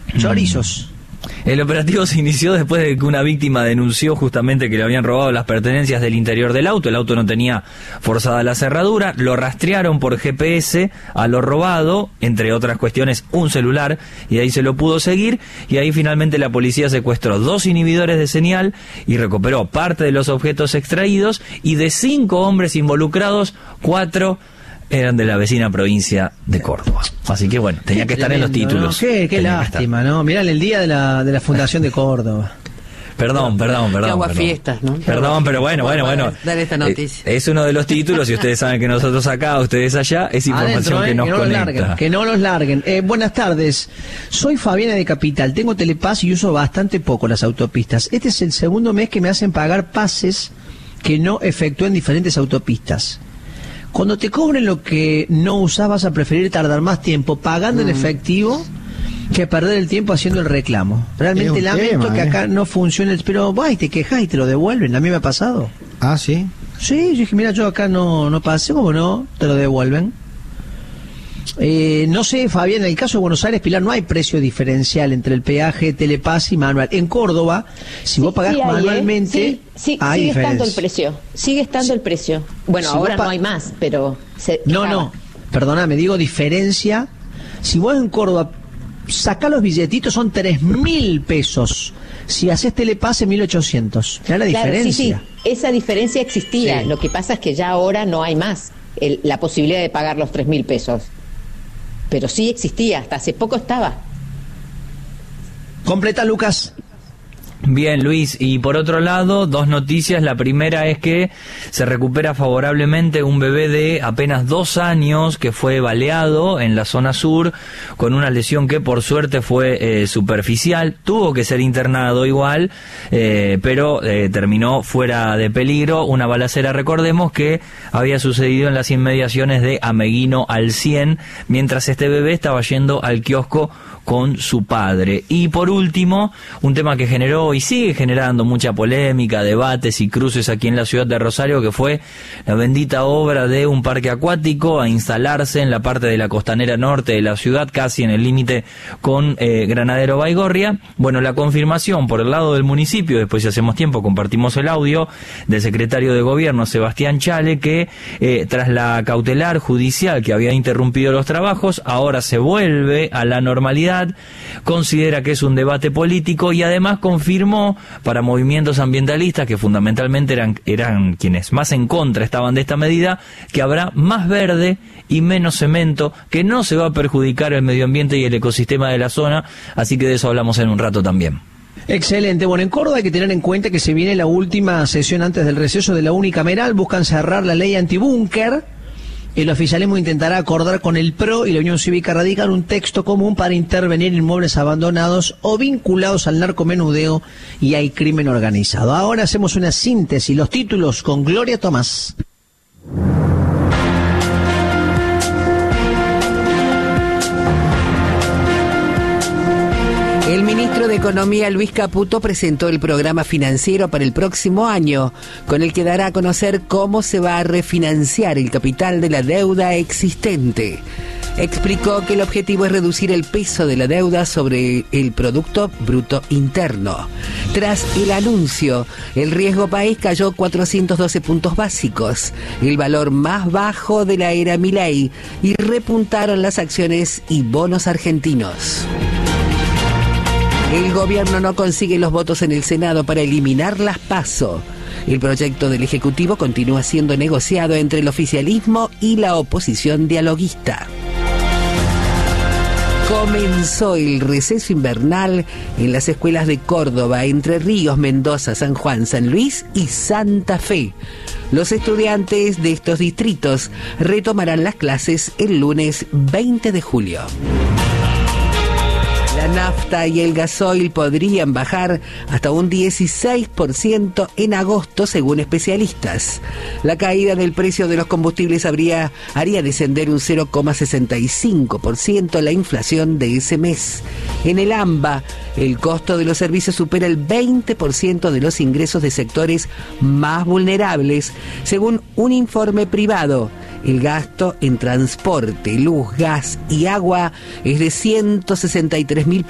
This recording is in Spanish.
chorizos. El operativo se inició después de que una víctima denunció justamente que le habían robado las pertenencias del interior del auto. El auto no tenía forzada la cerradura. Lo rastrearon por GPS a lo robado, entre otras cuestiones, un celular, y ahí se lo pudo seguir. Y ahí finalmente la policía secuestró 2 inhibidores de señal y recuperó parte de los objetos extraídos. Y de 5 hombres involucrados, 4 eran de la vecina provincia de Córdoba. Así que bueno, tenía que estar en los títulos. ¿No? Qué lástima, ¿no? Mirá, el día de la Fundación de Córdoba. Perdón. Fiestas, ¿no? Perdón, pero bueno. Dale esta noticia. Es uno de los títulos, y ustedes saben que nosotros acá, ustedes allá, es información adentro, que nos conecta. Que no los larguen. Buenas tardes. Soy Fabiana de Capital. Tengo Telepass y uso bastante poco las autopistas. Este es el segundo mes que me hacen pagar pases que no efectúo en diferentes autopistas. Cuando te cobren lo que no usás, vas a preferir tardar más tiempo pagando en efectivo que perder el tiempo haciendo el reclamo. Realmente lamento que acá no funcione, pero vas y te quejas y te lo devuelven. A mí me ha pasado. Ah, ¿sí? Sí, yo dije, mira, yo acá no pasé, ¿cómo no? Te lo devuelven. No sé, Fabián, en el caso de Buenos Aires, Pilar, no hay precio diferencial entre el peaje, Telepass y manual. En Córdoba, si vos pagás Sí, manualmente, hay sigue estando diferencia. el precio. Sigue estando el precio. Bueno, Si ahora vos no hay más, pero... No, perdóname, digo diferencia. Si vos en Córdoba sacás los billetitos, son 3.000 pesos. Si haces Telepass, 1.800. ¿Ya la diferencia? Sí, esa diferencia existía. Sí. Lo que pasa es que ya ahora no hay más la posibilidad de pagar los 3.000 pesos. Pero sí existía, hasta hace poco estaba. Completa, Lucas. Bien, Luis, y por otro lado, 2 noticias. La primera es que se recupera favorablemente un bebé de apenas 2 años que fue baleado en la zona sur con una lesión que por suerte fue superficial. Tuvo que ser internado igual, pero terminó fuera de peligro. Una balacera, recordemos, que había sucedido en las inmediaciones de Ameguino al 100, mientras este bebé estaba yendo al kiosco con su padre. Y por último, un tema que generó y sigue generando mucha polémica, debates y cruces aquí en la ciudad de Rosario, que fue la bendita obra de un parque acuático a instalarse en la parte de la costanera norte de la ciudad, casi en el límite con Granadero Baigorria. Bueno, la confirmación por el lado del municipio, después si hacemos tiempo compartimos el audio del secretario de Gobierno, Sebastián Chale, que tras la cautelar judicial que había interrumpido los trabajos, ahora se vuelve a la normalidad. Considera que es un debate político y además confirmó para movimientos ambientalistas, que fundamentalmente eran quienes más en contra estaban de esta medida, que habrá más verde y menos cemento, que no se va a perjudicar el medio ambiente y el ecosistema de la zona, así que de eso hablamos en un rato también. Excelente. Bueno, en Córdoba hay que tener en cuenta que se viene la última sesión antes del receso de la unicameral. Buscan cerrar la ley antibúnker. El oficialismo intentará acordar con el PRO y la Unión Cívica Radical un texto común para intervenir en inmuebles abandonados o vinculados al narcomenudeo y al crimen organizado. Ahora hacemos una síntesis, los títulos con Gloria Tomás. El ministro de Economía, Luis Caputo, presentó el programa financiero para el próximo año, con el que dará a conocer cómo se va a refinanciar el capital de la deuda existente. Explicó que el objetivo es reducir el peso de la deuda sobre el Producto Bruto Interno. Tras el anuncio, el riesgo país cayó 412 puntos básicos, el valor más bajo de la era Milei, y repuntaron las acciones y bonos argentinos. El gobierno no consigue los votos en el Senado para eliminar las PASO. El proyecto del Ejecutivo continúa siendo negociado entre el oficialismo y la oposición dialoguista. Comenzó el receso invernal en las escuelas de Córdoba, Entre Ríos, Mendoza, San Juan, San Luis y Santa Fe. Los estudiantes de estos distritos retomarán las clases el lunes 20 de julio. La nafta y el gasoil podrían bajar hasta un 16% en agosto, según especialistas. La caída del precio de los combustibles haría descender un 0,65% la inflación de ese mes. En el AMBA, el costo de los servicios supera el 20% de los ingresos de sectores más vulnerables, según un informe privado. El gasto en transporte, luz, gas y agua es de 163.000